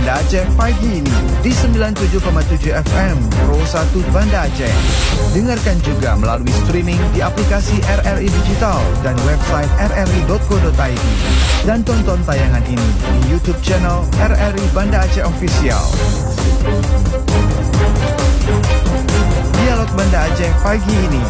Banda Aceh pagi ini di 97,7 FM Pro 1 Banda Aceh. Dengarkan juga melalui streaming di aplikasi RRI Digital dan website rri.co.id. Dan tonton tayangan ini di YouTube channel RRI Banda Aceh Official. Dialog Banda Aceh pagi ini.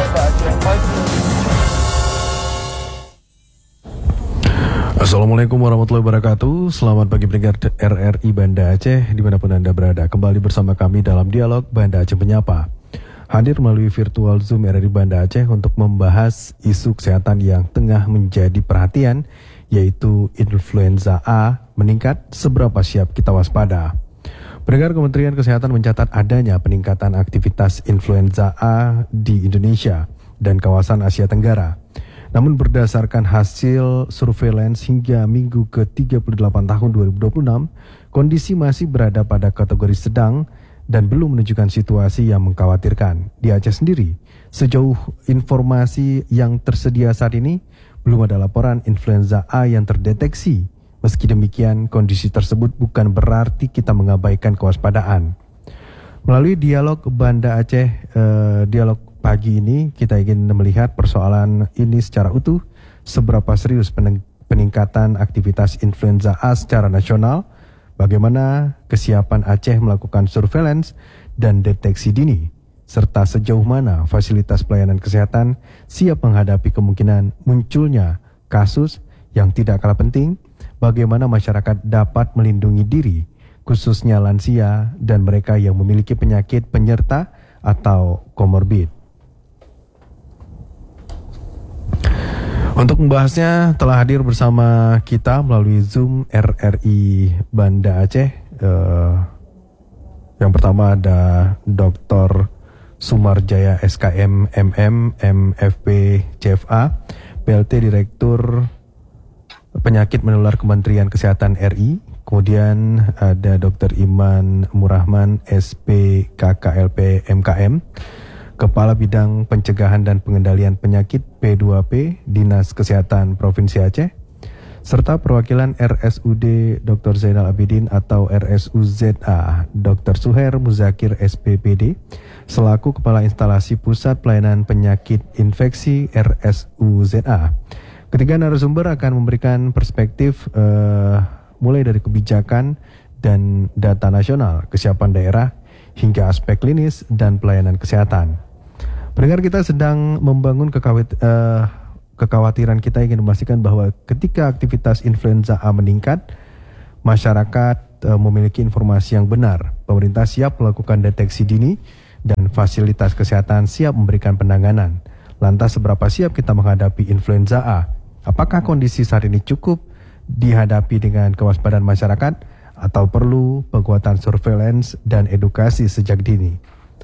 Assalamualaikum warahmatullahi wabarakatuh. Selamat pagi pendengar RRI Banda Aceh dimanapun Anda berada. Kembali bersama kami dalam Dialog Banda Aceh Menyapa. Hadir melalui virtual Zoom RRI Banda Aceh untuk membahas isu kesehatan yang tengah menjadi perhatian, yaitu influenza A meningkat, seberapa siap kita waspada. Pendengar, Kementerian Kesehatan mencatat adanya peningkatan aktivitas influenza A di Indonesia dan kawasan Asia Tenggara. Namun berdasarkan hasil surveillance hingga minggu ke-38 tahun 2026, kondisi masih berada pada kategori sedang dan belum menunjukkan situasi yang mengkhawatirkan. Di Aceh sendiri, sejauh informasi yang tersedia saat ini, belum ada laporan influenza A yang terdeteksi. Meski demikian, kondisi tersebut bukan berarti kita mengabaikan kewaspadaan. Melalui dialog Banda Aceh, dialog pagi ini kita ingin melihat persoalan ini secara utuh, seberapa serius peningkatan aktivitas influenza A secara nasional, bagaimana kesiapan Aceh melakukan surveillance dan deteksi dini, serta sejauh mana fasilitas pelayanan kesehatan siap menghadapi kemungkinan munculnya kasus yang tidak kalah penting, bagaimana masyarakat dapat melindungi diri, khususnya lansia dan mereka yang memiliki penyakit penyerta atau komorbid. Untuk membahasnya telah hadir bersama kita melalui Zoom RRI Banda Aceh. Yang pertama ada Dr. Sumarjaya SKM MM MFP CFA, PLT Direktur Penyakit Menular Kementerian Kesehatan RI. Kemudian ada Dr. Iman Murahman SP KKLP MKM, Kepala Bidang Pencegahan dan Pengendalian Penyakit P2P Dinas Kesehatan Provinsi Aceh, serta perwakilan RSUD Dr. Zainal Abidin atau RSUZA Dr. Suher Muzakir SPPD selaku Kepala Instalasi Pusat Pelayanan Penyakit Infeksi RSUZA. Ketiga narasumber akan memberikan perspektif mulai dari kebijakan dan data nasional, kesiapan daerah, hingga aspek klinis dan pelayanan kesehatan. Pendengar, kita sedang membangun kekhawatiran kita ingin memastikan bahwa ketika aktivitas influenza A meningkat, masyarakat memiliki informasi yang benar, pemerintah siap melakukan deteksi dini, dan fasilitas kesehatan siap memberikan penanganan. Lantas seberapa siap kita menghadapi influenza A? Apakah kondisi saat ini cukup dihadapi dengan kewaspadaan masyarakat, atau perlu penguatan surveillance dan edukasi sejak dini?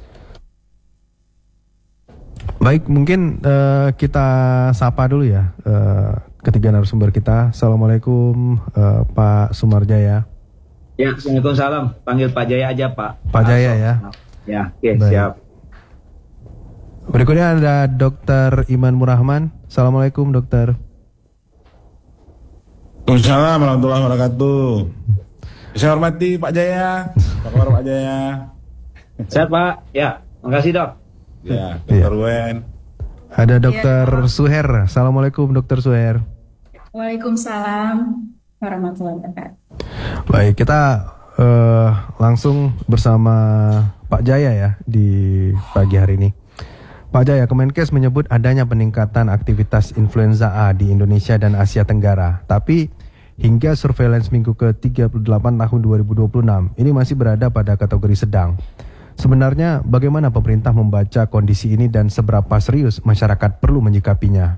Baik, mungkin kita sapa dulu ya ketiga narasumber kita. Assalamualaikum Pak Sumarjaya. Ya, Assalamualaikum, salam. Panggil Pak Jaya aja, Pak. Pak Jaya ya. Ya, oke, siap. Berikutnya ada Dr. Iman Murahman. Assalamualaikum, dokter. Waalaikumsalam warahmatullahi wabarakatuh. Saya hormati Pak Jaya. Apa kabar Pak Jaya? Sehat, Pak. Ya, makasih, Dok. Ya, Dr. Wen. Ada Dr. Suher. Assalamualaikum, Dr. Suher. Waalaikumsalam warahmatullahi wabarakatuh. Baik, kita langsung bersama Pak Jaya ya di pagi hari ini. Pak Jaya, Kemenkes menyebut adanya peningkatan aktivitas influenza A di Indonesia dan Asia Tenggara. Tapi hingga surveillance minggu ke-38 tahun 2026, ini masih berada pada kategori sedang. Sebenarnya bagaimana pemerintah membaca kondisi ini dan seberapa serius masyarakat perlu menyikapinya?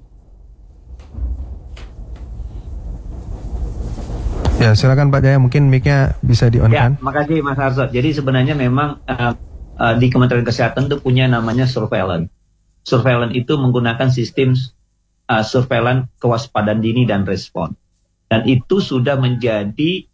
Ya, silakan Pak Jaya, mungkin mic-nya bisa di-on-kan. Ya, makasih Mas Arsot. Jadi sebenarnya memang di Kementerian Kesehatan itu punya namanya surveillance. Surveillance itu menggunakan sistem surveillance kewaspadaan dini dan respon. Dan itu sudah menjadi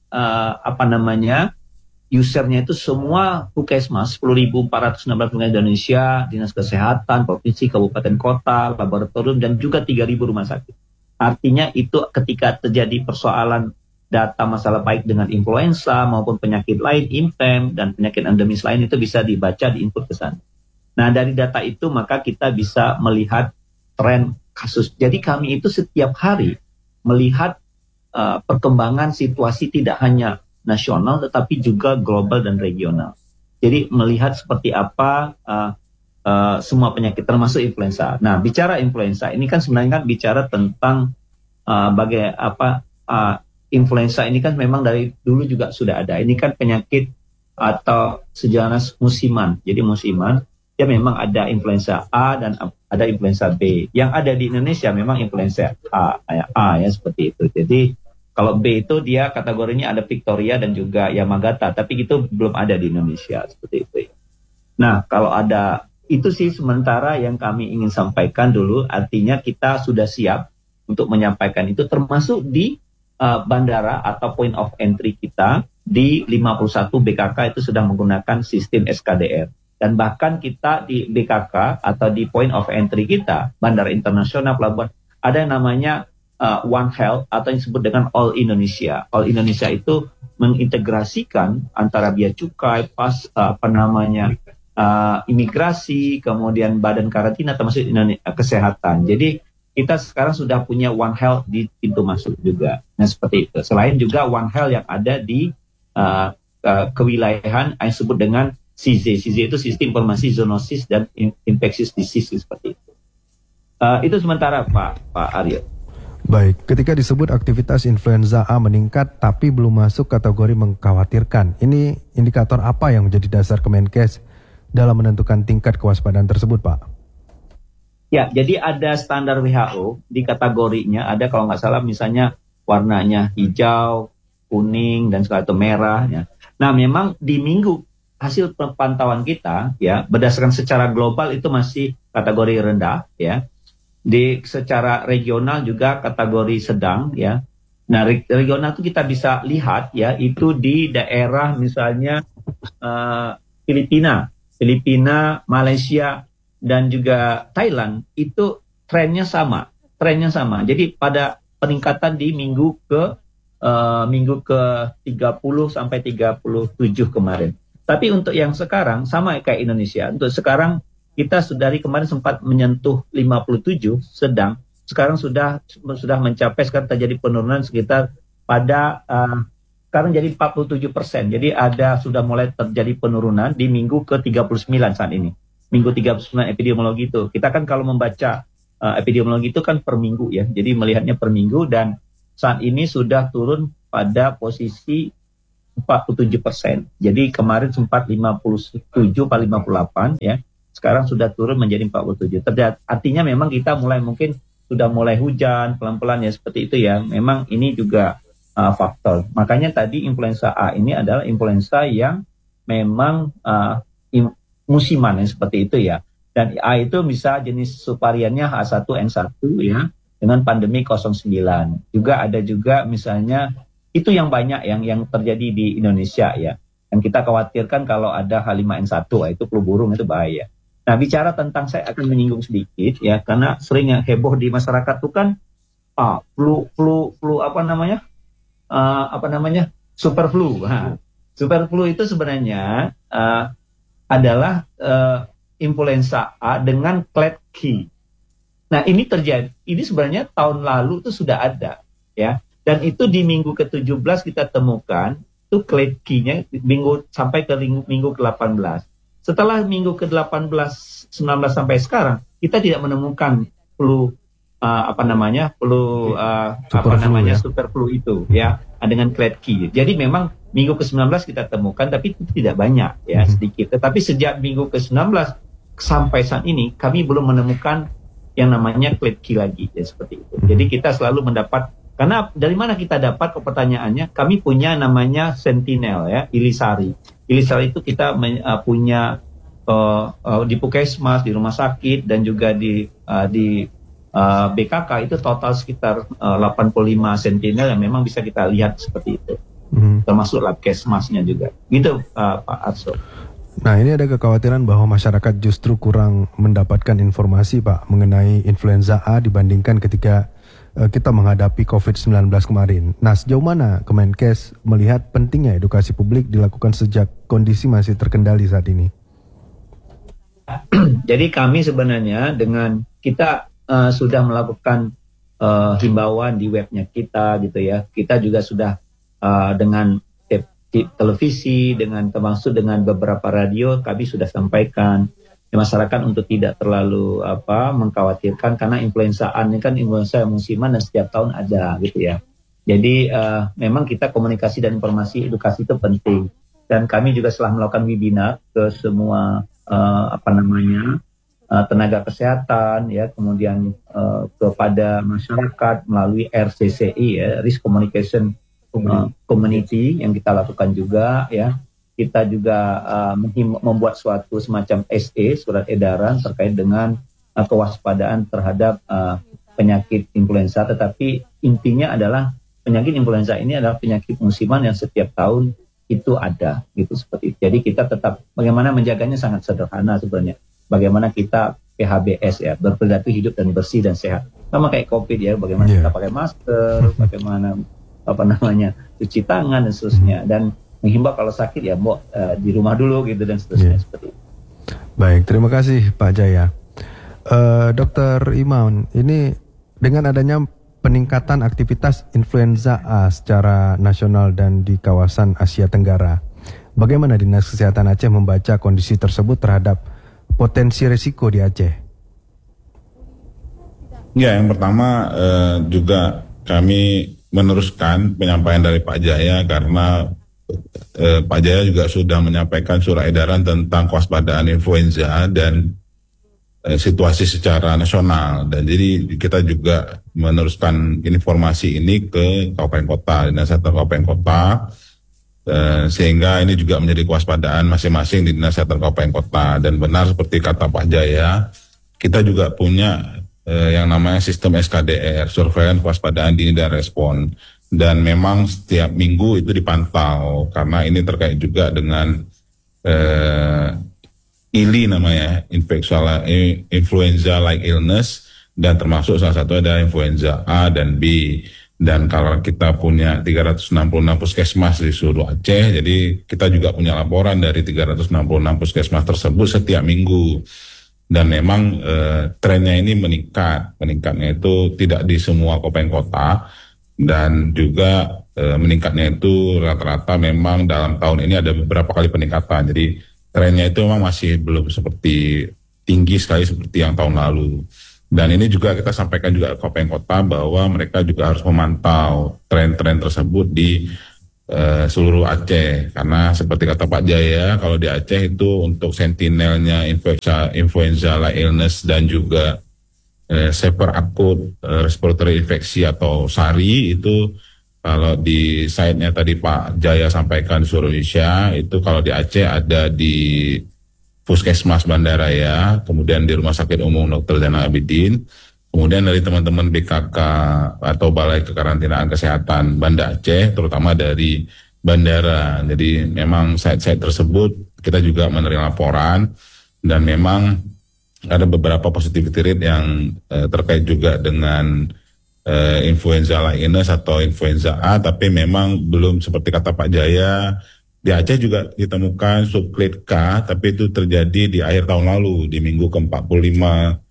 usernya itu semua Puskesmas 10.416 di Indonesia, Dinas Kesehatan, Provinsi, Kabupaten, Kota, Laboratorium, dan juga 3.000 rumah sakit. Artinya itu ketika terjadi persoalan data masalah baik dengan influenza maupun penyakit lain, IMPEM, dan penyakit endemis lain itu bisa dibaca, diinput ke sana. Nah, dari data itu maka kita bisa melihat tren kasus. Jadi kami itu setiap hari melihat perkembangan situasi tidak hanya nasional tetapi juga global dan regional. Jadi melihat seperti apa semua penyakit termasuk influenza. Nah, bicara influenza ini kan sebenarnya kan bicara tentang influenza ini kan memang dari dulu juga sudah ada. Ini kan penyakit atau sejarah musiman. Jadi musiman, ya memang ada influenza A dan ada influenza B. Yang ada di Indonesia memang influenza A ya seperti itu. Jadi kalau B itu dia kategorinya ada Victoria dan juga Yamagata, tapi itu belum ada di Indonesia seperti itu. Nah, kalau ada itu sih sementara yang kami ingin sampaikan dulu. Artinya kita sudah siap untuk menyampaikan itu termasuk di bandara atau point of entry kita di 51 BKK itu sudah menggunakan sistem SKDR. Dan bahkan kita di BKK atau di point of entry kita, bandara internasional pelabuhan, ada yang namanya One Health atau yang disebut dengan All Indonesia. All Indonesia itu mengintegrasikan antara bea cukai, imigrasi, kemudian badan karantina termasuk kesehatan. Jadi kita sekarang sudah punya One Health di pintu masuk juga. Nah, seperti itu. Selain juga One Health yang ada di kewilayahan yang disebut dengan SIZE. SIZE itu Sistem Informasi Zoonosis dan Infectious Disease seperti itu. Itu sementara Pak Aryo. Baik, ketika disebut aktivitas influenza A meningkat tapi belum masuk kategori mengkhawatirkan, ini indikator apa yang menjadi dasar Kemenkes dalam menentukan tingkat kewaspadaan tersebut, Pak? Ya, jadi ada standar WHO di kategorinya, ada kalau nggak salah misalnya warnanya hijau, kuning, dan segala itu merah. Ya. Nah, memang di minggu hasil pantauan kita, ya berdasarkan secara global itu masih kategori rendah, ya. Di secara regional juga kategori sedang, ya. Nah, regional itu kita bisa lihat, ya, itu di daerah misalnya Filipina, Malaysia, dan juga Thailand itu trennya sama. Jadi pada peningkatan di minggu ke 30 sampai 37 kemarin. Tapi untuk yang sekarang sama kayak Indonesia. Untuk sekarang kita dari kemarin sempat menyentuh 57 sedang, sekarang sudah mencapai, sekarang terjadi penurunan sekitar pada sekarang jadi 47%. Jadi sudah mulai terjadi penurunan di minggu ke 39 saat ini. Minggu 39 epidemiologi itu. Kita kan kalau membaca epidemiologi itu kan per minggu ya. Jadi melihatnya per minggu dan saat ini sudah turun pada posisi 47%. Jadi kemarin sempat 57 atau 58 ya. Sekarang sudah turun menjadi 47. Artinya memang kita mungkin sudah mulai hujan pelan-pelan ya seperti itu ya. Memang ini juga faktor. Makanya tadi influenza A ini adalah influenza yang memang musiman yang seperti itu ya. Dan A itu bisa jenis subvariannya H1N1 ya dengan pandemi 09. Juga ada juga misalnya itu yang banyak yang terjadi di Indonesia ya. Yang kita khawatirkan kalau ada H5N1 itu flu burung itu bahaya. Nah, bicara tentang saya akan menyinggung sedikit ya karena sering yang heboh di masyarakat itu kan flu super flu. Nah, super flu itu sebenarnya adalah influenza A dengan Klebsiella. Nah, ini sebenarnya tahun lalu itu sudah ada ya. Dan itu di minggu ke-17 kita temukan itu Klebsiella sampai ke minggu ke-18. Setelah minggu ke-18, 19 sampai sekarang kita tidak menemukan flu super flu itu ya dengan Klebsiella. Jadi memang minggu ke-19 kita temukan tapi itu tidak banyak ya, sedikit. Tetapi sejak minggu ke-19 sampai saat ini kami belum menemukan yang namanya Klebsiella lagi ya seperti itu. Jadi kita selalu mendapat, karena dari mana kita dapat pertanyaannya? Kami punya namanya Sentinel ya, Ilisari. Ilisari itu kita punya di Puskesmas, di rumah sakit dan juga di BKK itu total sekitar 85 Sentinel yang memang bisa kita lihat seperti itu. Termasuk Labkesmasnya juga. Gitu Pak Arso. Nah, ini ada kekhawatiran bahwa masyarakat justru kurang mendapatkan informasi Pak mengenai influenza A dibandingkan ketika kita menghadapi COVID-19 kemarin. Nah, sejauh mana Kemenkes melihat pentingnya edukasi publik dilakukan sejak kondisi masih terkendali saat ini? Jadi kami sebenarnya dengan kita sudah melakukan himbauan di webnya kita gitu ya. Kita juga sudah dengan televisi, dengan termasuk dengan beberapa radio kami sudah sampaikan ya, masyarakat untuk tidak terlalu mengkhawatirkan karena influenza A ini kan influenza musiman dan setiap tahun ada gitu ya. Jadi memang kita komunikasi dan informasi edukasi itu penting, dan kami juga setelah melakukan webinar ke semua tenaga kesehatan ya, kemudian kepada masyarakat melalui RCCI ya, Risk Communication Community yang kita lakukan juga ya. Kita juga membuat suatu semacam SE, surat edaran terkait dengan kewaspadaan terhadap penyakit influenza. Tetapi intinya adalah penyakit influenza ini adalah penyakit musiman yang setiap tahun itu ada, gitu seperti itu. Jadi kita tetap bagaimana menjaganya sangat sederhana sebenarnya. Bagaimana kita PHBS ya, berperilaku hidup dan bersih dan sehat. Sama kayak COVID ya, bagaimana kita pakai masker, bagaimana cuci tangan dan seterusnya, dan menghimbau kalau sakit ya di rumah dulu gitu dan seterusnya seperti itu. Baik, terima kasih Pak Jaya. Dokter Imaun, ini dengan adanya peningkatan aktivitas influenza A secara nasional dan di kawasan Asia Tenggara, bagaimana Dinas Kesehatan Aceh membaca kondisi tersebut terhadap potensi risiko di Aceh? Ya, yang pertama juga kami meneruskan penyampaian dari Pak Jaya karena Pak Jaya juga sudah menyampaikan surat edaran tentang kewaspadaan influenza dan situasi secara nasional, dan jadi kita juga meneruskan informasi ini ke kabupaten kota, dinas kesehatan kabupaten kota, sehingga ini juga menjadi kewaspadaan masing-masing di dinas kesehatan kabupaten kota. Dan benar seperti kata Pak Jaya, kita juga punya yang namanya sistem SKDR, Surveillance Kewaspadaan Dini dan Respon. Dan memang setiap minggu itu dipantau karena ini terkait juga dengan ILI namanya, influenza like illness, dan termasuk salah satu ada influenza A dan B. Dan kalau kita punya 366 puskesmas di seluruh Aceh, jadi kita juga punya laporan dari 366 puskesmas tersebut setiap minggu. Dan memang trennya ini meningkatnya itu tidak di semua kabupaten kota, dan juga meningkatnya itu rata-rata memang dalam tahun ini ada beberapa kali peningkatan. Jadi trennya itu memang masih belum seperti tinggi sekali seperti yang tahun lalu. Dan ini juga kita sampaikan juga ke kabupaten kota bahwa mereka juga harus memantau tren-tren tersebut di seluruh Aceh. Karena seperti kata Pak Jaya, kalau di Aceh itu untuk sentinelnya influenza like illness dan juga Severe Acute Respiratory Infection atau SARI itu, kalau di site-nya tadi Pak Jaya sampaikan di seluruh Indonesia, itu kalau di Aceh ada di Puskesmas Bandaraya, kemudian di Rumah Sakit Umum Dr. Zainal Abidin, kemudian dari teman-teman BKK atau Balai Kekarantinaan Kesehatan Banda Aceh, terutama dari bandara. Jadi memang site-site tersebut kita juga menerima laporan, dan memang ada beberapa positivity rate yang terkait juga dengan influenza like illness atau influenza A, tapi memang belum seperti kata Pak Jaya. Di Aceh juga ditemukan subclade K, tapi itu terjadi di akhir tahun lalu, di minggu ke-45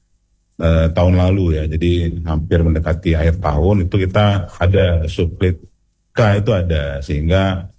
tahun lalu ya. Jadi hampir mendekati akhir tahun itu kita ada subclade K itu ada, sehingga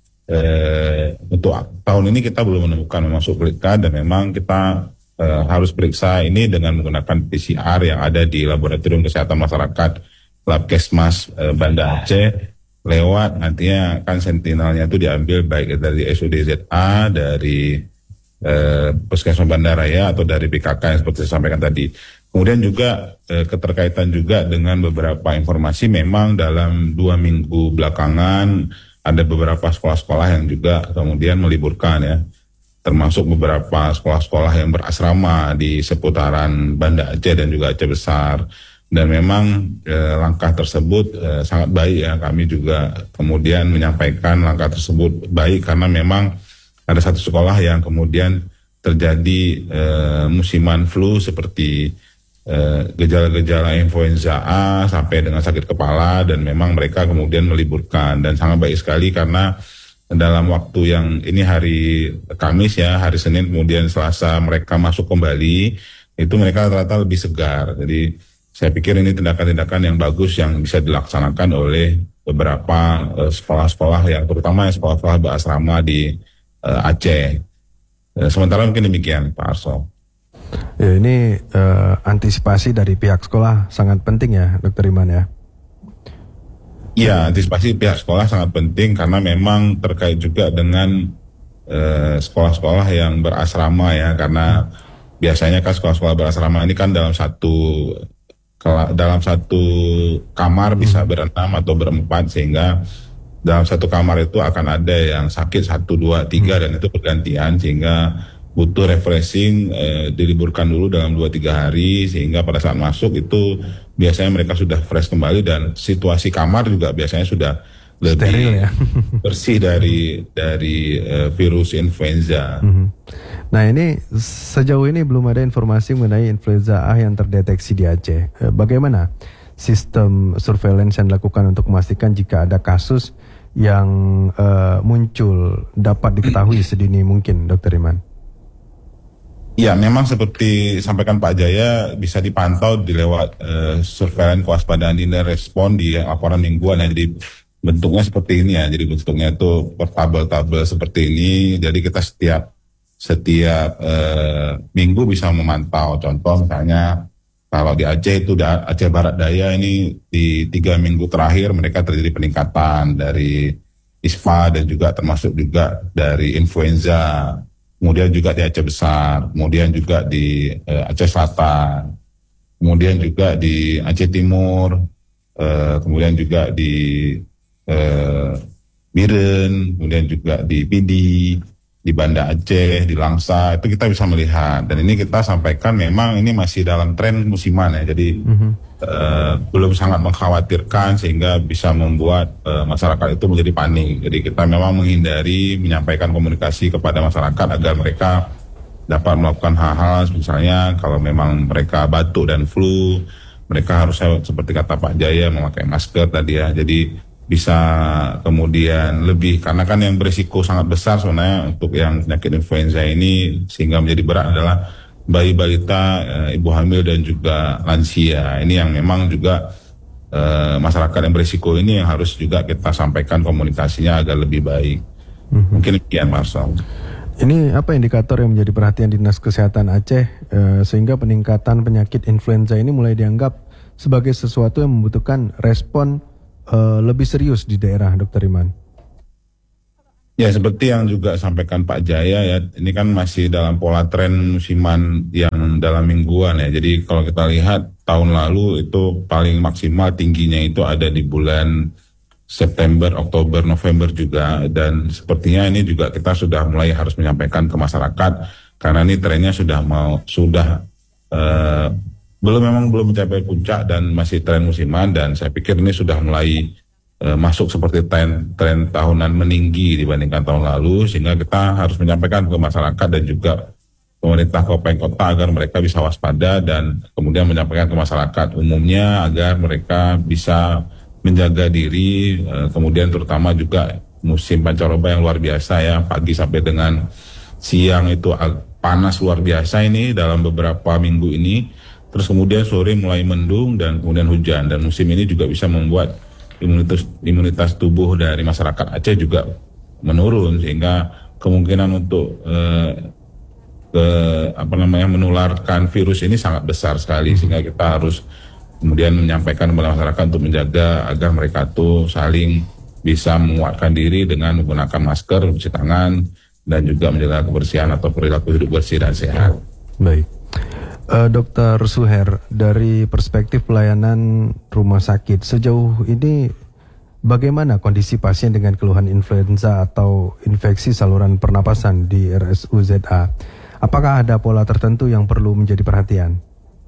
untuk tahun ini kita belum menemukan memang subclade K, dan memang kita harus periksa ini dengan menggunakan PCR yang ada di Laboratorium Kesehatan Masyarakat Labkesmas Banda Aceh, lewat nantinya kan sentinelnya itu diambil baik dari SUDZA, dari Puskesmas Bandaraya atau dari BKK yang seperti saya sampaikan tadi. Kemudian juga keterkaitan juga dengan beberapa informasi, memang dalam 2 minggu belakangan ada beberapa sekolah-sekolah yang juga kemudian meliburkan ya, termasuk beberapa sekolah-sekolah yang berasrama di seputaran Banda Aceh dan juga Aceh Besar. Dan memang langkah tersebut sangat baik ya, kami juga kemudian menyampaikan langkah tersebut baik karena memang ada satu sekolah yang kemudian terjadi musiman flu seperti gejala-gejala influenza A sampai dengan sakit kepala, dan memang mereka kemudian meliburkan. Dan sangat baik sekali karena dalam waktu yang ini hari Kamis ya, hari Senin kemudian Selasa mereka masuk kembali, itu mereka rata-rata lebih segar. Jadi saya pikir ini tindakan-tindakan yang bagus yang bisa dilaksanakan oleh beberapa sekolah-sekolah yang terutama sekolah-sekolah berasrama di Aceh. Sementara mungkin demikian Pak Arso. Ya, ini antisipasi dari pihak sekolah sangat penting ya, Dr. Iman ya. Iya, antisipasi pihak sekolah sangat penting karena memang terkait juga dengan sekolah-sekolah yang berasrama ya, karena biasanya kan sekolah-sekolah berasrama ini kan dalam satu kamar bisa berenam atau berempat, sehingga dalam satu kamar itu akan ada yang sakit 1, 2, 3 dan itu bergantian, sehingga butuh refreshing, diliburkan dulu dalam 2-3 hari, sehingga pada saat masuk itu biasanya mereka sudah fresh kembali dan situasi kamar juga biasanya sudah lebih steril ya. bersih dari virus influenza. Nah, ini sejauh ini belum ada informasi mengenai influenza A yang terdeteksi di Aceh. Bagaimana sistem surveillance yang dilakukan untuk memastikan jika ada kasus yang muncul dapat diketahui sedini mungkin, Dr. Iman? Ya, memang seperti sampaikan Pak Jaya, bisa dipantau di lewat surveillance kewaspadaan dini dan respon di laporan mingguan ya. Jadi bentuknya seperti ini ya. Jadi bentuknya itu per tabel-tabel seperti ini. Jadi kita setiap minggu bisa memantau. Contoh misalnya kalau di Aceh itu Aceh Barat Daya ini di 3 minggu terakhir mereka terjadi peningkatan dari ISPA dan juga termasuk juga dari influenza. Kemudian juga di Aceh Besar, kemudian juga di Aceh Selatan, kemudian juga di Aceh Timur, kemudian juga di Biren, kemudian juga di Pidi, di Banda Aceh, di Langsa, itu kita bisa melihat. Dan ini kita sampaikan memang ini masih dalam tren musiman ya, jadi belum sangat mengkhawatirkan sehingga bisa membuat masyarakat itu menjadi panik. Jadi kita memang menghindari menyampaikan komunikasi kepada masyarakat agar mereka dapat melakukan hal-hal, misalnya kalau memang mereka batuk dan flu, mereka harus seperti kata Pak Jaya memakai masker tadi ya. Jadi bisa kemudian lebih, karena kan yang berisiko sangat besar sebenarnya untuk yang penyakit influenza ini sehingga menjadi berat adalah bayi balita, ibu hamil dan juga lansia. Ini yang memang juga masyarakat yang berisiko ini yang harus juga kita sampaikan komunikasinya agar lebih baik. Mungkin demikian Mas. Ini apa indikator yang menjadi perhatian Dinas Kesehatan Aceh sehingga peningkatan penyakit influenza ini mulai dianggap sebagai sesuatu yang membutuhkan respon lebih serius di daerah, Dr. Iman? Ya, seperti yang juga sampaikan Pak Jaya ya, ini kan masih dalam pola tren musiman yang dalam mingguan ya. Jadi kalau kita lihat tahun lalu itu paling maksimal tingginya itu ada di bulan September, Oktober, November juga. Dan sepertinya ini juga kita sudah mulai harus menyampaikan ke masyarakat karena ini trennya belum mencapai puncak dan masih tren musiman, dan saya pikir ini sudah mulai masuk seperti tren tahunan meninggi dibandingkan tahun lalu, sehingga kita harus menyampaikan ke masyarakat dan juga pemerintah kabupaten kota agar mereka bisa waspada dan kemudian menyampaikan ke masyarakat umumnya agar mereka bisa menjaga diri, kemudian terutama juga musim pancaroba yang luar biasa ya, pagi sampai dengan siang itu panas luar biasa ini dalam beberapa minggu ini, terus kemudian sore mulai mendung dan kemudian hujan, dan musim ini juga bisa membuat imunitas tubuh dari masyarakat Aceh juga menurun, sehingga kemungkinan untuk menularkan virus ini sangat besar sekali, sehingga kita harus kemudian menyampaikan kepada masyarakat untuk menjaga agar mereka tuh saling bisa menguatkan diri dengan menggunakan masker, mencuci tangan, dan juga menjaga kebersihan atau perilaku hidup bersih dan sehat. Baik. Dr. Suher, dari perspektif pelayanan rumah sakit, sejauh ini bagaimana kondisi pasien dengan keluhan influenza atau infeksi saluran pernapasan di RSUZA? Apakah ada pola tertentu yang perlu menjadi perhatian?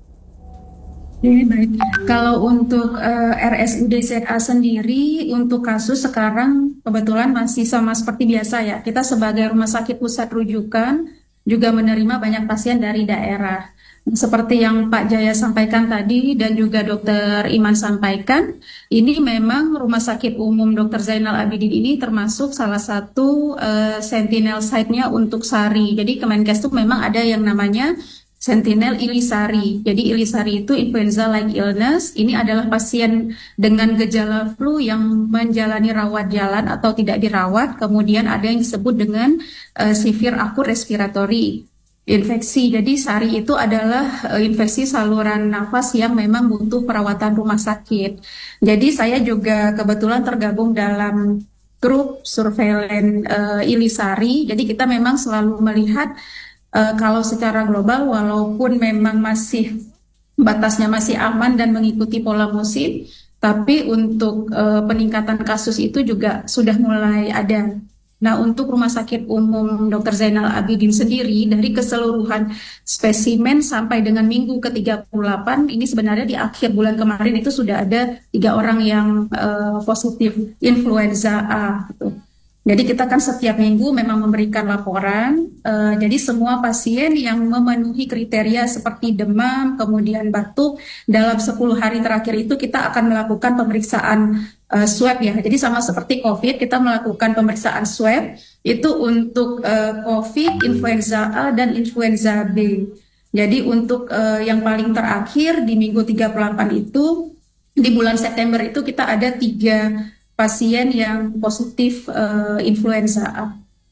Baik. Kalau untuk RSUD ZA sendiri, untuk kasus sekarang kebetulan masih sama seperti biasa ya. Kita sebagai rumah sakit pusat rujukan juga menerima banyak pasien dari daerah. Seperti yang Pak Jaya sampaikan tadi dan juga Dokter Iman sampaikan, ini memang Rumah Sakit Umum Dr. Zainal Abidin ini termasuk salah satu sentinel site-nya untuk SARI. Jadi Kemenkes itu memang ada yang namanya sentinel ilisari. Jadi ilisari itu influenza-like illness. Ini adalah pasien dengan gejala flu yang menjalani rawat jalan atau tidak dirawat. Kemudian ada yang disebut dengan severe acute respiratory infeksi. Jadi SARI itu adalah infeksi saluran nafas yang memang butuh perawatan rumah sakit. Jadi saya juga kebetulan tergabung dalam grup surveillance ilisari. Jadi kita memang selalu melihat kalau secara global walaupun memang masih batasnya masih aman dan mengikuti pola musim, tapi untuk peningkatan kasus itu juga sudah mulai ada. Nah, untuk Rumah Sakit Umum Dr. Zainal Abidin sendiri, dari keseluruhan spesimen sampai dengan minggu ke-38, ini sebenarnya di akhir bulan kemarin itu sudah ada 3 orang yang positif influenza A. Gitu. Jadi kita kan setiap minggu memang memberikan laporan, jadi semua pasien yang memenuhi kriteria seperti demam, kemudian batuk, dalam 10 hari terakhir itu kita akan melakukan pemeriksaan swab ya. Jadi sama seperti COVID, kita melakukan pemeriksaan swab itu untuk COVID, influenza A, dan influenza B. Jadi untuk yang paling terakhir di minggu 38 itu, di bulan September itu kita ada 3 pasien yang positif influenza A.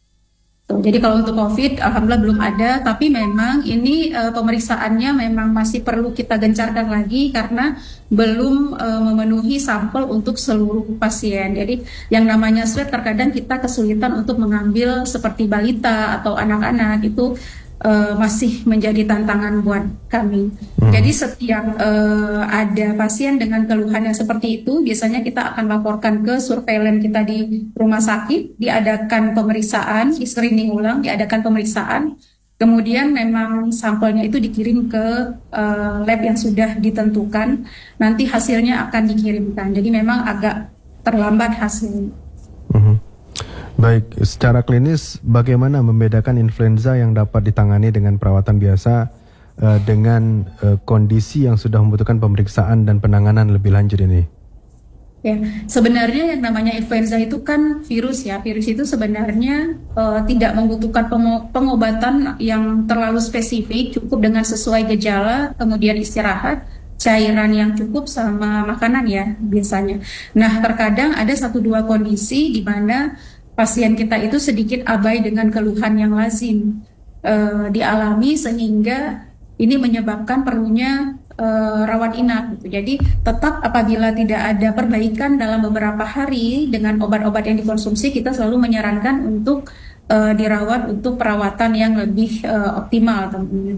Jadi kalau untuk COVID, alhamdulillah belum ada, tapi memang ini pemeriksaannya memang masih perlu kita gencarkan lagi karena belum memenuhi sampel untuk seluruh pasien. Jadi yang namanya swab terkadang kita kesulitan untuk mengambil seperti balita atau anak-anak itu masih menjadi tantangan buat kami. Jadi setiap ada pasien dengan keluhan yang seperti itu, biasanya kita akan laporkan ke surveillance kita di rumah sakit, diadakan pemeriksaan, di screening ulang, diadakan pemeriksaan, kemudian memang sampelnya itu dikirim ke lab yang sudah ditentukan, nanti hasilnya akan dikirimkan. Jadi memang agak terlambat hasilnya. Baik, secara klinis bagaimana membedakan influenza yang dapat ditangani dengan perawatan biasa dengan kondisi yang sudah membutuhkan pemeriksaan dan penanganan lebih lanjut ini? Ya, sebenarnya yang namanya influenza itu kan virus ya. Virus itu sebenarnya tidak membutuhkan pengobatan yang terlalu spesifik, cukup dengan sesuai gejala, kemudian istirahat, cairan yang cukup sama makanan ya biasanya. Nah, terkadang ada 1-2 kondisi di mana pasien kita itu sedikit abai dengan keluhan yang lazim dialami sehingga ini menyebabkan perlunya rawat inap. Gitu. Jadi tetap apabila tidak ada perbaikan dalam beberapa hari dengan obat-obat yang dikonsumsi, kita selalu menyarankan untuk dirawat untuk perawatan yang lebih optimal tentunya.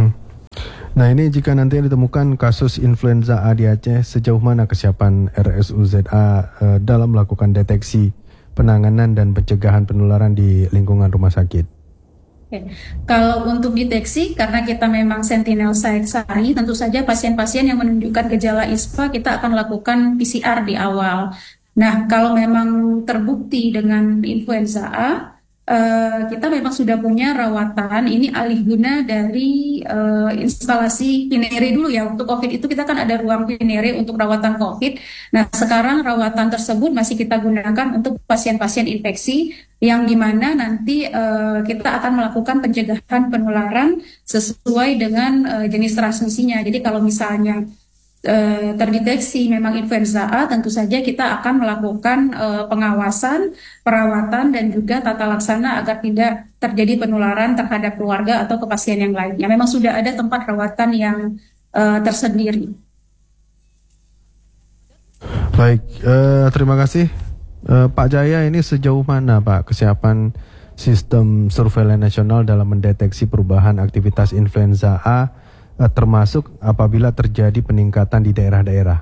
Nah ini jika nanti ditemukan kasus influenza A di Aceh, sejauh mana kesiapan RSUZA dalam melakukan deteksi, penanganan dan pencegahan penularan di lingkungan rumah sakit? Oke. Kalau untuk deteksi, karena kita memang sentinel site SARI, tentu saja pasien-pasien yang menunjukkan gejala ISPA kita akan lakukan PCR di awal. Nah, kalau memang terbukti dengan influenza A, kita memang sudah punya rawatan, ini alih guna dari instalasi Pinere dulu ya. Untuk COVID itu kita kan ada ruang Pinere untuk rawatan COVID. Nah, sekarang rawatan tersebut masih kita gunakan untuk pasien-pasien infeksi yang dimana nanti kita akan melakukan pencegahan penularan sesuai dengan jenis transmisinya. Jadi kalau misalnya terdeteksi memang influenza A, tentu saja kita akan melakukan pengawasan, perawatan, dan juga tata laksana agar tidak terjadi penularan terhadap keluarga atau ke pasien yang lainnya. Memang sudah ada tempat rawatan yang tersendiri. Baik, terima kasih. Pak Jaya, ini sejauh mana Pak kesiapan sistem surveillance nasional dalam mendeteksi perubahan aktivitas influenza A, termasuk apabila terjadi peningkatan di daerah-daerah?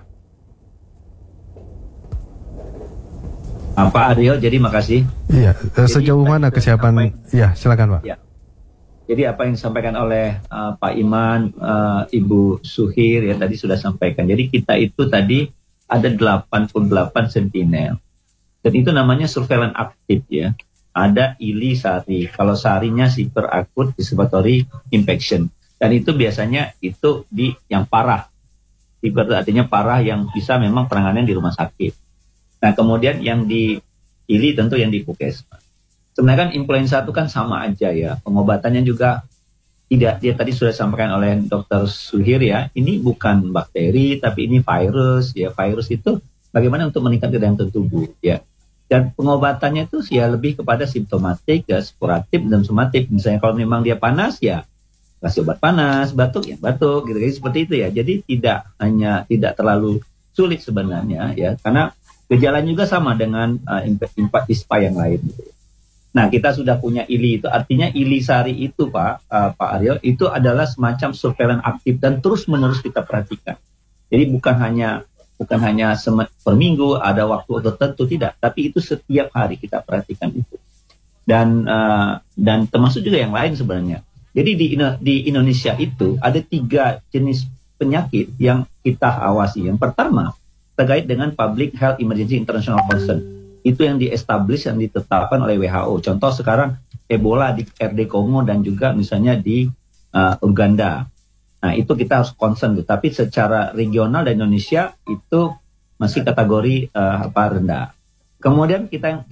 Pak Aryo, jadi makasih. Iya, sejauh mana kesiapan? Ya, silakan Pak. Ya. Jadi apa yang disampaikan oleh Pak Iman, Ibu Suhir ya tadi sudah sampaikan. Jadi kita itu tadi ada 88 sentinel. Dan itu namanya surveillance aktif ya. Ada ILI SARI. Kalau SARI-nya super acute respiratory infection. Dan itu biasanya itu di yang parah. Itu artinya parah yang bisa memang penanganan di rumah sakit. Nah, kemudian yang di ILI tentu yang di Puskesmas. Sebenarnya kan influenza itu kan sama aja ya. Pengobatannya juga tidak, dia tadi sudah disampaikan oleh Dr. Suhir ya, ini bukan bakteri tapi ini virus ya. Virus itu bagaimana untuk meningkatkan daya tahan tubuh ya. Dan pengobatannya itu ya lebih kepada simptomatik ya, sporatif dan somatik. Misalnya kalau memang dia panas ya kasih obat panas, batuk ya batuk gitu, seperti itu ya. Jadi tidak terlalu sulit sebenarnya ya, karena gejalanya juga sama dengan ISPA yang lain gitu. Nah, kita sudah punya ILI, itu artinya ILI Sari itu Pak Aryo, itu adalah semacam surveillance aktif dan terus-menerus kita perhatikan. Jadi bukan hanya per minggu ada waktu tertentu, tidak, tapi itu setiap hari kita perhatikan itu. Dan termasuk juga yang lain sebenarnya. Jadi di Indonesia itu ada 3 jenis penyakit yang kita awasi. Yang pertama terkait dengan Public Health Emergency International Concern. Itu yang di-establish, yang ditetapkan oleh WHO. Contoh sekarang Ebola di RD Kongo dan juga misalnya di Uganda. Nah, itu kita harus concern. Tapi secara regional dan Indonesia itu masih kategori rendah. Kemudian kita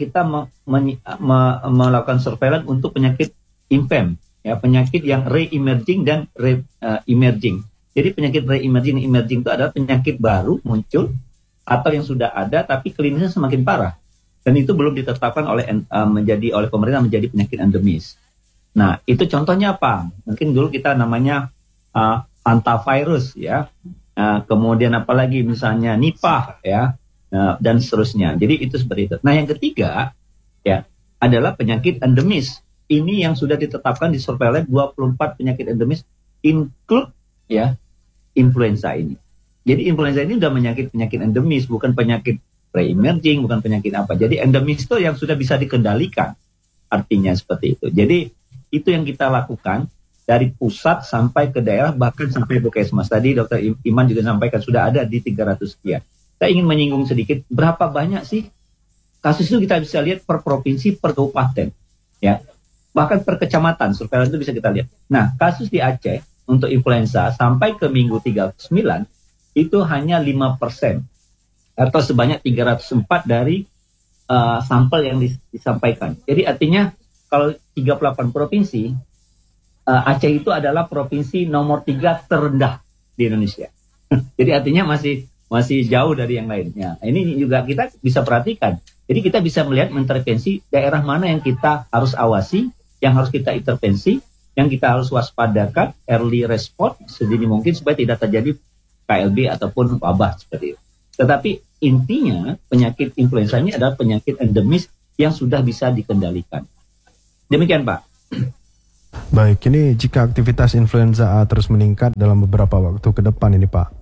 melakukan surveillance untuk penyakit infam, ya, penyakit yang re-emerging dan re-emerging. Jadi penyakit re-emerging dan emerging itu adalah penyakit baru muncul atau yang sudah ada tapi klinisnya semakin parah. Dan itu belum ditetapkan oleh pemerintah menjadi penyakit endemis. Nah, itu contohnya apa? Mungkin dulu kita namanya hantavirus ya. Kemudian apalagi misalnya Nipah ya, dan seterusnya. Jadi itu seperti itu. Nah, yang ketiga ya adalah penyakit endemis. Ini yang sudah ditetapkan di surveillance 24 penyakit endemis include ya influenza ini. Jadi influenza ini sudah penyakit endemis, bukan penyakit pre-emerging, bukan penyakit apa. Jadi endemis itu yang sudah bisa dikendalikan. Artinya seperti itu. Jadi itu yang kita lakukan dari pusat sampai ke daerah, bahkan sampai Puskesmas. Tadi Dr. Iman juga sampaikan sudah ada di 300 sekian. Saya ingin menyinggung sedikit, berapa banyak sih kasus itu kita bisa lihat per provinsi, per kabupaten. Ya. Bahkan per kecamatan, surveillance itu bisa kita lihat. Nah, kasus di Aceh untuk influenza sampai ke minggu 39 itu hanya 5%. Atau sebanyak 304 dari sampel yang disampaikan. Jadi artinya kalau 38 provinsi, Aceh itu adalah provinsi nomor 3 terendah di Indonesia. Jadi artinya masih jauh dari yang lainnya. Ini juga kita bisa perhatikan. Jadi kita bisa melihat mengintervensi daerah mana yang kita harus awasi, yang harus kita intervensi, yang kita harus waspadakan, early response sedini mungkin supaya tidak terjadi KLB ataupun wabah seperti itu. Tetapi intinya penyakit influenza ini adalah penyakit endemis yang sudah bisa dikendalikan. Demikian Pak. Baik, ini jika aktivitas influenza A terus meningkat dalam beberapa waktu ke depan ini Pak,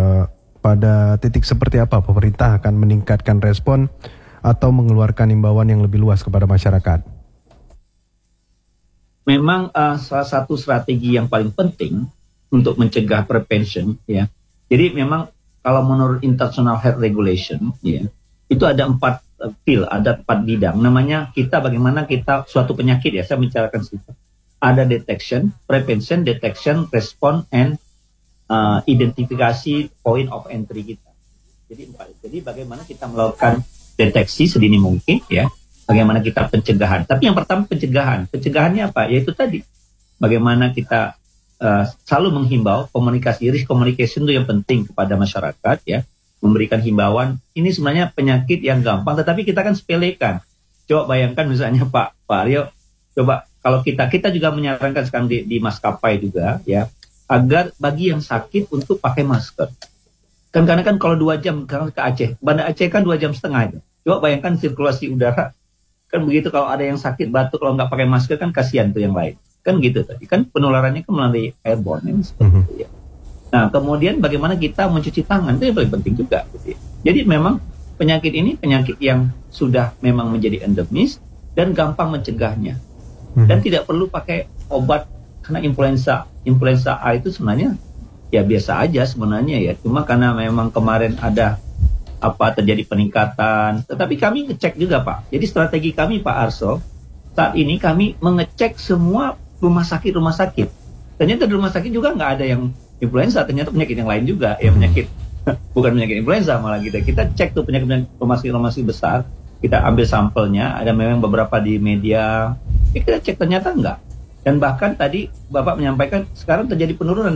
pada titik seperti apa pemerintah akan meningkatkan respon atau mengeluarkan imbauan yang lebih luas kepada masyarakat? Memang salah satu strategi yang paling penting untuk mencegah prevention ya. Jadi memang kalau menurut International Health Regulation, ya, itu ada 4 field, ada 4 bidang. Namanya bagaimana kita suatu penyakit ya, saya bicarakan situ. Ada detection, prevention, detection, response, and identifikasi point of entry kita. Jadi bagaimana kita melakukan deteksi sedini mungkin, ya. Bagaimana kita pencegahan. Tapi yang pertama pencegahan. Pencegahannya apa? Yaitu tadi, bagaimana kita selalu menghimbau risk communication itu yang penting kepada masyarakat ya, memberikan himbauan. Ini sebenarnya penyakit yang gampang tetapi kita kan sepelekan. Coba bayangkan misalnya Pak Aryo, coba kalau kita juga menyarankan sekarang di maskapai juga ya, agar bagi yang sakit untuk pakai masker. Karena kan kalau 2 jam ke Aceh, Banda Aceh kan 2,5 jam itu. Coba bayangkan sirkulasi udara kan begitu, kalau ada yang sakit batuk kalau nggak pakai masker kan kasihan tuh yang lain. Kan gitu tadi, kan penularannya kan melalui airborne ini seperti itu ya. Nah, kemudian bagaimana kita mencuci tangan itu yang paling penting juga gitu ya. Jadi memang penyakit ini penyakit yang sudah memang menjadi endemis dan gampang mencegahnya. Dan tidak perlu pakai obat, karena influenza A itu sebenarnya ya biasa aja sebenarnya ya. Cuma karena memang kemarin ada terjadi peningkatan. Tetapi kami ngecek juga Pak. Jadi strategi kami Pak Arso, saat ini kami mengecek semua rumah sakit Ternyata di rumah sakit juga nggak ada yang influenza, ternyata penyakit yang lain juga, ya penyakit bukan penyakit influenza malah gitu. Kita cek tuh penyakit rumah sakit besar, kita ambil sampelnya, ada memang beberapa di media, kita cek ternyata enggak. Dan bahkan tadi Bapak menyampaikan sekarang terjadi penurunan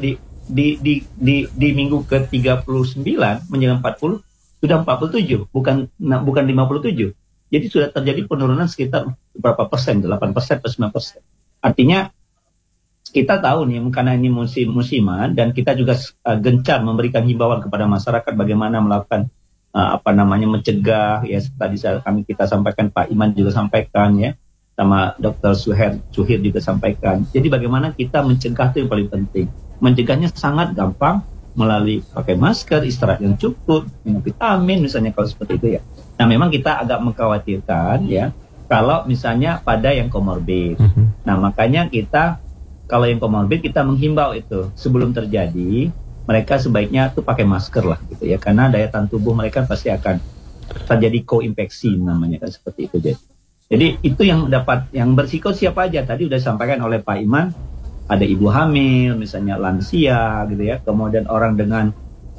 di minggu ke-39 menjelang 40 sudah 47, bukan 57. Jadi sudah terjadi penurunan sekitar berapa persen, 8% atau 9%. Artinya kita tahu nih karena ini musiman dan kita juga gencar memberikan himbauan kepada masyarakat bagaimana melakukan mencegah ya, tadi kita sampaikan, Pak Iman juga sampaikan ya, sama Dr. Suhir juga sampaikan. Jadi bagaimana kita mencegah itu yang paling penting. Mencegahnya sangat gampang melalui pakai masker, istirahat yang cukup, minum vitamin misalnya kalau seperti itu ya. Nah memang kita agak mengkhawatirkan ya kalau misalnya pada yang komorbid. Nah makanya kita kalau yang komorbid kita menghimbau itu sebelum terjadi mereka sebaiknya tuh pakai masker lah gitu ya, karena daya tahan tubuh mereka pasti akan terjadi co-infeksi namanya kan seperti itu. Jadi itu yang bersiko siapa aja tadi udah disampaikan oleh Pak Iman, ada ibu hamil misalnya, lansia gitu ya, kemudian orang dengan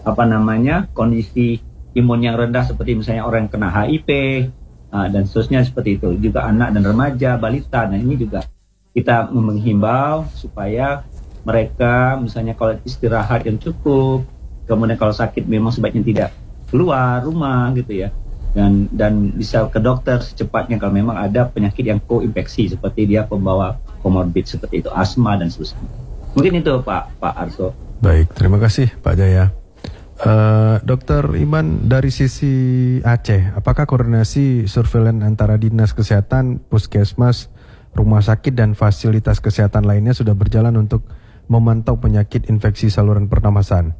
kondisi imun yang rendah seperti misalnya orang yang kena HIV dan seterusnya seperti itu, juga anak dan remaja, balita. Nah ini juga kita menghimbau supaya mereka misalnya kalau istirahat yang cukup, kemudian kalau sakit memang sebaiknya tidak keluar rumah gitu ya, dan bisa ke dokter secepatnya kalau memang ada penyakit yang koinfeksi seperti dia pembawa komorbid seperti itu, asma dan seterusnya. Mungkin itu Pak Arso. Baik, terima kasih Pak Jaya. Dokter Iman, dari sisi Aceh, apakah koordinasi surveillance antara dinas kesehatan, puskesmas, rumah sakit dan fasilitas kesehatan lainnya sudah berjalan untuk memantau penyakit infeksi saluran pernapasan?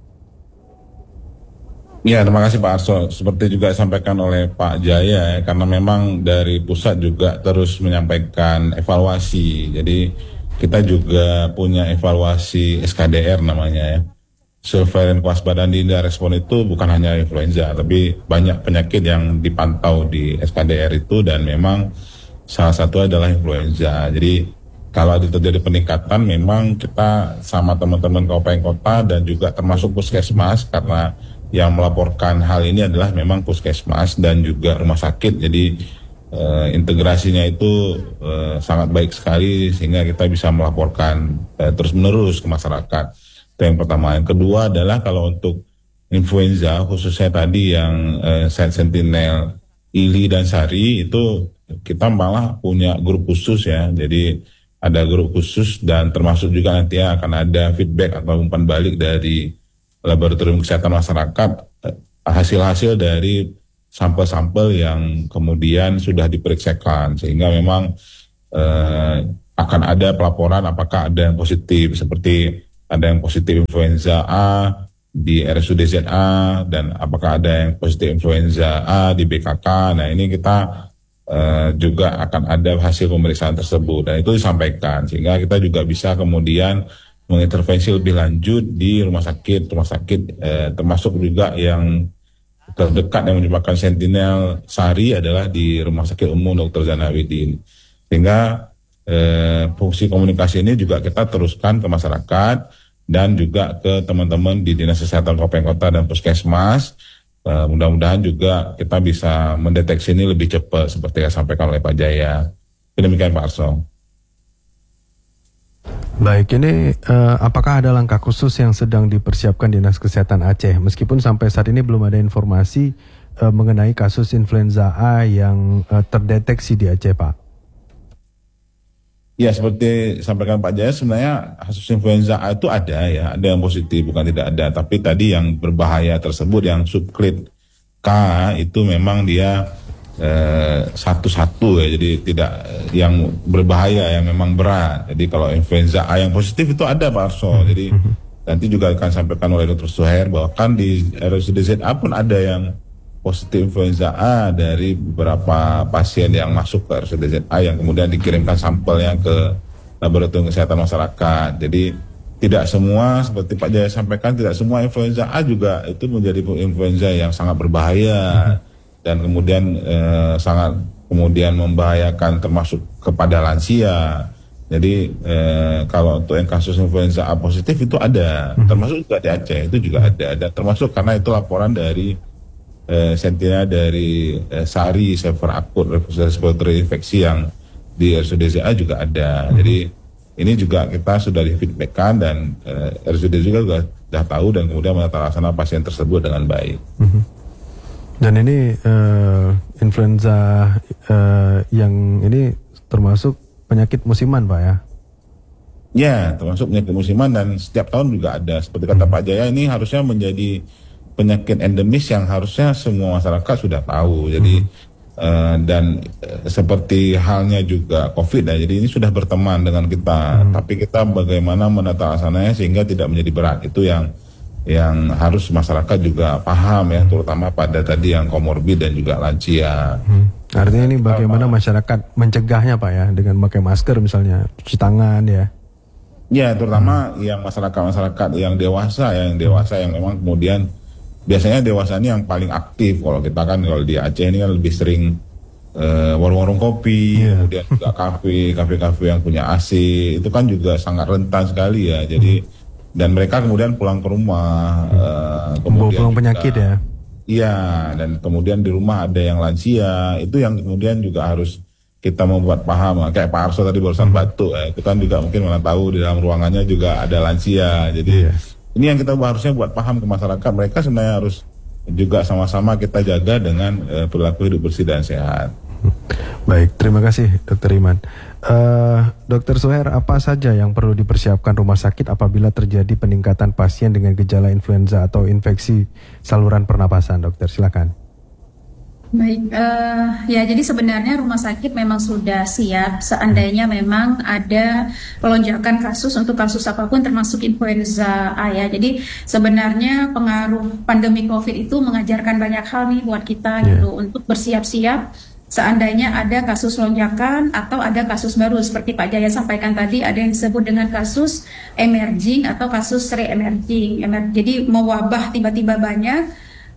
Ya, terima kasih Pak Arso. Seperti juga disampaikan oleh Pak Jaya, karena memang dari pusat juga terus menyampaikan evaluasi. Jadi kita juga punya evaluasi SKDR namanya ya. Surveillance kewaspadaan dini dan respon itu bukan hanya influenza, tapi banyak penyakit yang dipantau di SKDR itu, dan memang salah satu adalah influenza. Jadi kalau ada terjadi peningkatan, memang kita sama teman-teman kabupaten kota dan juga termasuk puskesmas, karena yang melaporkan hal ini adalah memang puskesmas dan juga rumah sakit. Jadi integrasinya itu sangat baik sekali sehingga kita bisa melaporkan terus-menerus ke masyarakat. Itu yang pertama. Yang kedua adalah kalau untuk influenza, khususnya tadi yang Sentinel, Ili dan Sari, itu kita malah punya grup khusus ya. Jadi ada grup khusus dan termasuk juga nanti akan ada feedback atau umpan balik dari Laboratorium Kesehatan Masyarakat, hasil-hasil dari sampel-sampel yang kemudian sudah diperiksakan, sehingga memang akan ada pelaporan apakah ada yang positif, seperti ada yang positif influenza A di RSUD ZA, dan apakah ada yang positif influenza A di BKK. Nah ini kita juga akan ada hasil pemeriksaan tersebut, dan itu disampaikan sehingga kita juga bisa kemudian mengintervensi lebih lanjut di rumah sakit termasuk juga yang terdekat yang menyebabkan Sentinel Sari adalah di Rumah Sakit Umum Dr. Zainalabidin. Sehingga fungsi komunikasi ini juga kita teruskan ke masyarakat dan juga ke teman-teman di Dinas Kesehatan Kabupaten Kota dan Puskesmas. Mudah-mudahan juga kita bisa mendeteksi ini lebih cepat seperti yang disampaikan oleh Pak Jaya. Demikian Pak Arso. Baik, ini apakah ada langkah khusus yang sedang dipersiapkan Dinas Kesehatan Aceh? Meskipun sampai saat ini belum ada informasi mengenai kasus influenza A yang terdeteksi di Aceh, Pak. Ya, seperti disampaikan Pak Jaya, sebenarnya kasus influenza A itu ada ya, ada yang positif, bukan tidak ada. Tapi tadi yang berbahaya tersebut, yang subclade K, itu memang dia satu-satu ya, jadi tidak yang berbahaya, yang memang berat. Jadi kalau influenza A yang positif itu ada Pak Arso. Jadi nanti juga akan sampaikan oleh Dr. Suher bahwa kan di RSUD ZA pun ada yang positif influenza A dari beberapa pasien yang masuk ke RSUD ZA yang kemudian dikirimkan sampelnya ke Laboratorium Kesehatan Masyarakat. Jadi tidak semua, seperti Pak Jaya sampaikan, tidak semua influenza A juga itu menjadi influenza yang sangat berbahaya dan kemudian sangat kemudian membahayakan termasuk kepada lansia. Jadi kalau untuk yang kasus influenza A positif itu ada, termasuk juga di Aceh itu juga ada termasuk karena itu laporan dari sentinel dari SARI, Server Akut Respiratory Infeksi yang di RSUD-ZA juga ada. Jadi ini juga kita sudah di-feedbackkan dan RSUD juga sudah tahu dan kemudian menata laksana pasien tersebut dengan baik. Dan ini influenza yang ini termasuk penyakit musiman, Pak ya? Ya, termasuk penyakit musiman dan setiap tahun juga ada. Seperti kata Pak Jaya, ini harusnya menjadi penyakit endemis yang harusnya semua masyarakat sudah tahu. Jadi seperti halnya juga COVID ya. Jadi ini sudah berteman dengan kita. Tapi kita bagaimana menata laksananya sehingga tidak menjadi berat. Itu yang harus masyarakat juga paham ya, terutama pada tadi yang komorbid dan juga lansia. Artinya ini bagaimana masyarakat mencegahnya, Pak ya, dengan pakai masker misalnya, cuci tangan ya. Ya, terutama yang masyarakat yang dewasa yang memang kemudian biasanya dewasa ini yang paling aktif. Kalau kita kan kalau di Aceh ini kan lebih sering warung-warung kopi, kemudian juga kafe-kafe yang punya AC, itu kan juga sangat rentan sekali ya. Jadi dan mereka kemudian pulang ke rumah, kemudian pulang penyakit ya. Iya, dan kemudian di rumah ada yang lansia, itu yang kemudian juga harus kita membuat paham. Kayak Pak Arso tadi barusan batuk, itu kan juga mungkin mana tahu di dalam ruangannya juga ada lansia. Jadi ini yang kita harusnya buat paham ke masyarakat. Mereka sebenarnya harus juga sama-sama kita jaga dengan perilaku hidup bersih dan sehat. Baik, terima kasih Dr. Iman. Dr. Suher, apa saja yang perlu dipersiapkan rumah sakit apabila terjadi peningkatan pasien dengan gejala influenza atau infeksi saluran pernapasan, dokter? Silakan. Baik, ya jadi sebenarnya rumah sakit memang sudah siap seandainya memang ada pelonjakan kasus untuk kasus apapun termasuk influenza A ya. Jadi sebenarnya pengaruh pandemi COVID itu mengajarkan banyak hal nih buat kita gitu untuk bersiap-siap seandainya ada kasus lonjakan atau ada kasus baru seperti Pak Jaya sampaikan tadi, ada yang disebut dengan kasus emerging atau kasus re-emerging. Jadi mewabah tiba-tiba banyak,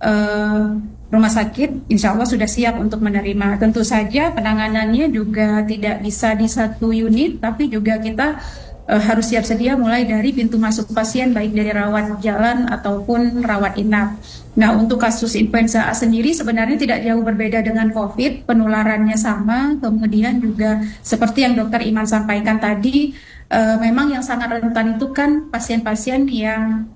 rumah sakit insya Allah sudah siap untuk menerima. Tentu saja penanganannya juga tidak bisa di satu unit, tapi juga kita harus siap sedia mulai dari pintu masuk pasien baik dari rawat jalan ataupun rawat inap. Nah, untuk kasus influenza A sendiri sebenarnya tidak jauh berbeda dengan COVID, penularannya sama, kemudian juga seperti yang Dokter Iman sampaikan tadi, memang yang sangat rentan itu kan pasien-pasien yang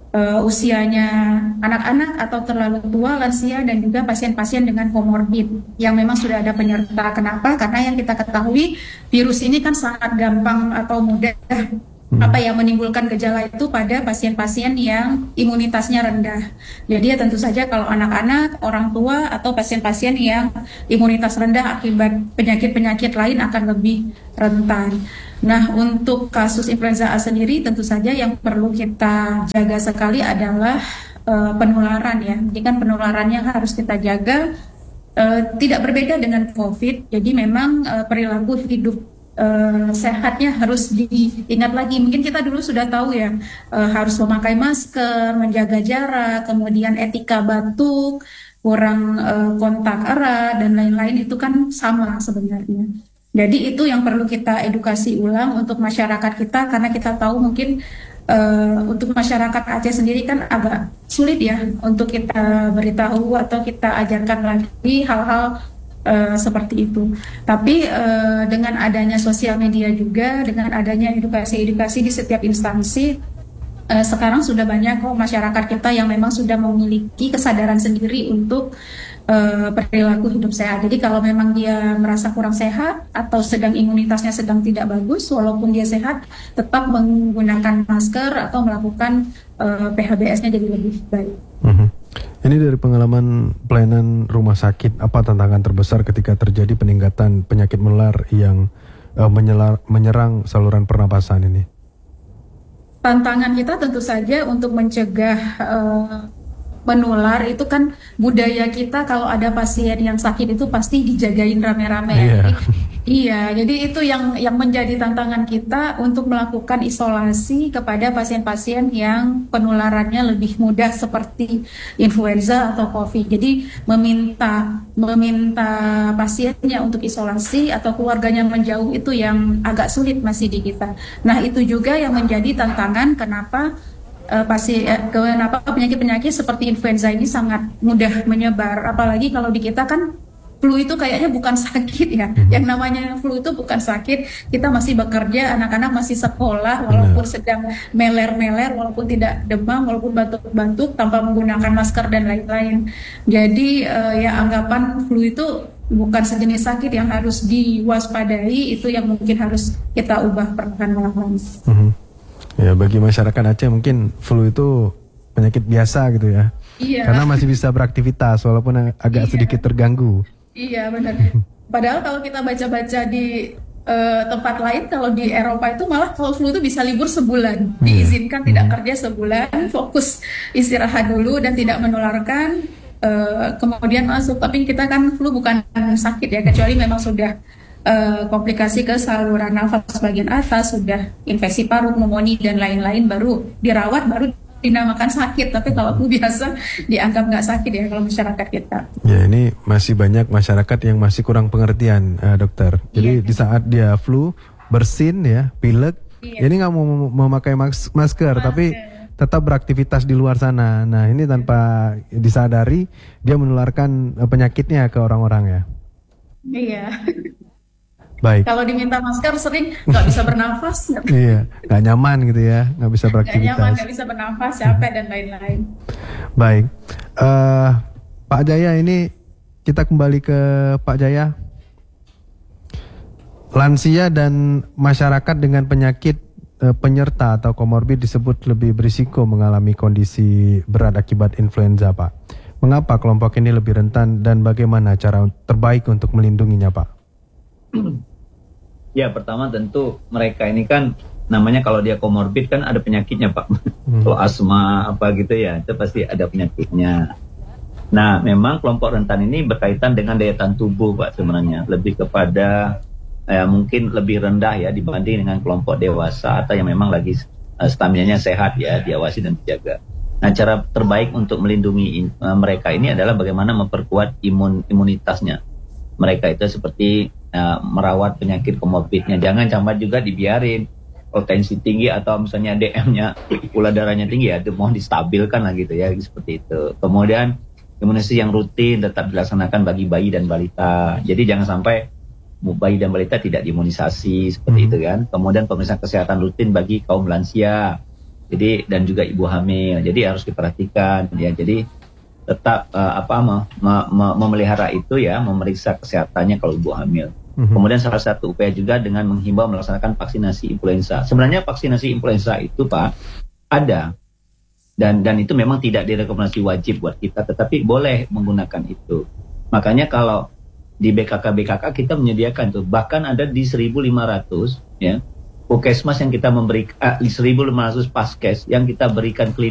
usianya anak-anak atau terlalu tua, lansia, dan juga pasien-pasien dengan komorbid yang memang sudah ada penyerta. Kenapa? Karena yang kita ketahui virus ini kan sangat gampang atau mudah yang menimbulkan gejala itu pada pasien-pasien yang imunitasnya rendah. Jadi ya tentu saja kalau anak-anak, orang tua, atau pasien-pasien yang imunitas rendah akibat penyakit-penyakit lain akan lebih rentan. Nah, untuk kasus influenza A sendiri tentu saja yang perlu kita jaga sekali adalah penularan ya. Jadi kan penularannya harus kita jaga, tidak berbeda dengan COVID. Jadi memang perilaku hidup sehatnya harus diingat lagi. Mungkin kita dulu sudah tahu ya, harus memakai masker, menjaga jarak, kemudian etika batuk, kurang kontak erat, dan lain-lain itu kan sama sebenarnya. Jadi itu yang perlu kita edukasi ulang untuk masyarakat kita, karena kita tahu mungkin untuk masyarakat Aceh sendiri kan agak sulit ya untuk kita beritahu atau kita ajarkan lagi hal-hal seperti itu. Tapi dengan adanya sosial media juga, dengan adanya edukasi-edukasi di setiap instansi, sekarang sudah banyak kok masyarakat kita yang memang sudah memiliki kesadaran sendiri untuk perilaku hidup sehat. Jadi kalau memang dia merasa kurang sehat atau sedang imunitasnya sedang tidak bagus, walaupun dia sehat, tetap menggunakan masker atau melakukan PHBS-nya jadi lebih baik. Ini dari pengalaman pelayanan rumah sakit, apa tantangan terbesar ketika terjadi peningkatan penyakit menular yang menyerang saluran pernapasan ini? Tantangan kita tentu saja untuk mencegah menular itu kan budaya kita, kalau ada pasien yang sakit itu pasti dijagain rame-rame. Jadi Iya, jadi itu yang menjadi tantangan kita untuk melakukan isolasi kepada pasien-pasien yang penularannya lebih mudah seperti influenza atau COVID. Jadi meminta pasiennya untuk isolasi atau keluarganya menjauh itu yang agak sulit masih di kita. Nah, itu juga yang menjadi tantangan kenapa kenapa penyakit-penyakit seperti influenza ini sangat mudah menyebar. Apalagi kalau di kita kan flu itu kayaknya bukan sakit ya. Yang namanya flu itu bukan sakit. Kita masih bekerja, anak-anak masih sekolah, walaupun sedang meler-meler, walaupun tidak demam, walaupun batuk-batuk, tanpa menggunakan masker dan lain-lain. Jadi ya anggapan flu itu bukan sejenis sakit yang harus diwaspadai, itu yang mungkin harus kita ubah perlahan-lahan. Ya, bagi masyarakat Aceh mungkin flu itu penyakit biasa gitu ya. Iya. Karena masih bisa beraktivitas walaupun agak sedikit terganggu. Iya, benar. Padahal kalau kita baca-baca di tempat lain, kalau di Eropa itu malah kalau flu itu bisa libur sebulan, diizinkan tidak kerja sebulan, fokus istirahat dulu dan tidak menularkan, kemudian masuk. Tapi kita kan flu bukan sakit ya, kecuali memang sudah komplikasi ke saluran nafas bagian atas, sudah infeksi paru, pneumonia dan lain-lain, baru dirawat, baru dinamakan sakit. Tapi kalau flu biasa dianggap nggak sakit ya kalau masyarakat kita. Ya, ini masih banyak masyarakat yang masih kurang pengertian, dokter. Jadi di saat dia flu, bersin ya, pilek, ini nggak mau memakai masker, tapi tetap beraktivitas di luar sana. Nah, ini tanpa disadari dia menularkan penyakitnya ke orang-orang ya. Iya. Baik. Kalau diminta masker sering nggak bisa bernafas. Iya, nggak nyaman gitu ya, nggak bisa Nggak beraktivitas. nyaman, nggak bisa bernafas, capek dan lain-lain. Baik, Pak Jaya, ini kita kembali ke Pak Jaya. Lansia dan masyarakat dengan penyakit penyerta atau komorbid disebut lebih berisiko mengalami kondisi berat akibat influenza, Pak. Mengapa kelompok ini lebih rentan dan bagaimana cara terbaik untuk melindunginya, Pak? Ya, pertama tentu mereka ini kan namanya kalau dia komorbid kan ada penyakitnya, Pak. Kalau asma apa gitu ya, itu pasti ada penyakitnya. Nah, memang kelompok rentan ini berkaitan dengan daya tahan tubuh, Pak, sebenarnya. Lebih kepada mungkin lebih rendah ya dibanding dengan kelompok dewasa atau yang memang lagi staminanya sehat ya, diawasi dan dijaga. Nah, cara terbaik untuk melindungi mereka ini adalah bagaimana memperkuat imunitasnya. Mereka itu seperti merawat penyakit komorbidnya. Jangan sampai juga dibiarin potensi tinggi atau misalnya DM-nya, gula darahnya tinggi ya, itu mohon distabilkan lah gitu ya, seperti itu. Kemudian imunisasi yang rutin tetap dilaksanakan bagi bayi dan balita. Jadi jangan sampai bayi dan balita tidak diimunisasi seperti itu kan. Kemudian pemeriksaan kesehatan rutin bagi kaum lansia. Jadi dan juga ibu hamil. Jadi harus diperhatikan ya. Jadi tetap memelihara itu ya, memeriksa kesehatannya kalau ibu hamil. Kemudian salah satu upaya juga dengan menghimbau melaksanakan vaksinasi influenza. Sebenarnya vaksinasi influenza itu, Pak, ada dan itu memang tidak direkomendasi wajib buat kita, tetapi boleh menggunakan itu. Makanya kalau di BKK kita menyediakan tuh, bahkan ada di 1.500 ya puskesmas yang kita memberikan 1.500 paskes yang kita berikan klinik